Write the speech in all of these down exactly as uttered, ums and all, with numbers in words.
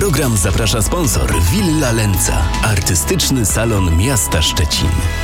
program zaprasza sponsor Villa Lenca, artystyczny salon miasta Szczecin.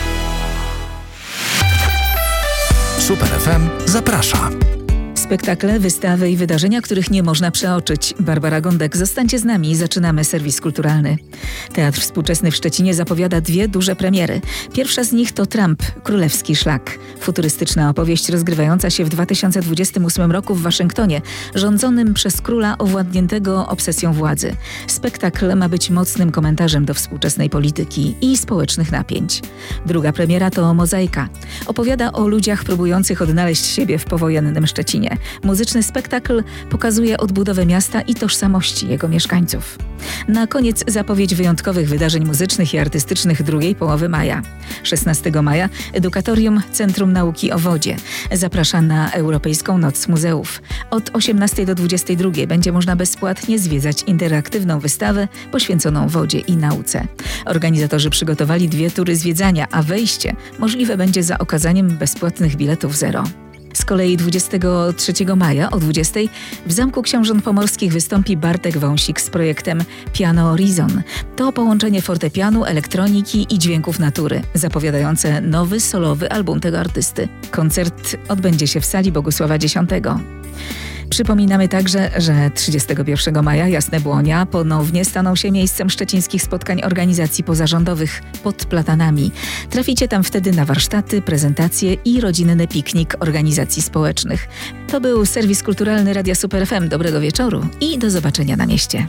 Super F M zaprasza. Spektakle, wystawy i wydarzenia, których nie można przeoczyć. Barbara Gądek, zostańcie z nami. Zaczynamy serwis kulturalny. Teatr Współczesny w Szczecinie zapowiada dwie duże premiery. Pierwsza z nich to Trump, Królewski Szlak. Futurystyczna opowieść rozgrywająca się w dwa tysiące dwudziestym ósmym roku w Waszyngtonie, rządzonym przez króla owładniętego obsesją władzy. Spektakl ma być mocnym komentarzem do współczesnej polityki i społecznych napięć. Druga premiera to Mozaika. Opowiada o ludziach próbujących odnaleźć siebie w powojennym Szczecinie. Muzyczny spektakl pokazuje odbudowę miasta i tożsamości jego mieszkańców. Na koniec zapowiedź wyjątkowych wydarzeń muzycznych i artystycznych drugiej połowy maja. szesnastego maja Edukatorium Centrum Nauki o Wodzie zaprasza na Europejską Noc Muzeów. Od osiemnastej do dwudziestej drugiej będzie można bezpłatnie zwiedzać interaktywną wystawę poświęconą wodzie i nauce. Organizatorzy przygotowali dwie tury zwiedzania, a wejście możliwe będzie za okazaniem bezpłatnych biletów zero. Z kolei dwudziestego trzeciego maja o dwudziestej w Zamku Książąt Pomorskich wystąpi Bartek Wąsik z projektem Piano Horizon. To połączenie fortepianu, elektroniki i dźwięków natury, zapowiadające nowy solowy album tego artysty. Koncert odbędzie się w sali Bogusława Dziesiątego. Przypominamy także, że trzydziestego pierwszego maja Jasne Błonia ponownie staną się miejscem szczecińskich spotkań organizacji pozarządowych pod platanami. Traficie tam wtedy na warsztaty, prezentacje i rodzinny piknik organizacji społecznych. To był serwis kulturalny Radia Super F M. Dobrego wieczoru i do zobaczenia na mieście.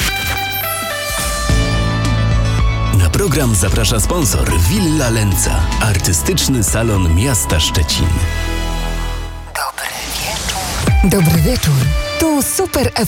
Na program zaprasza sponsor Villa Lenca, artystyczny salon miasta Szczecin. Dobry wieczór. Tu Super F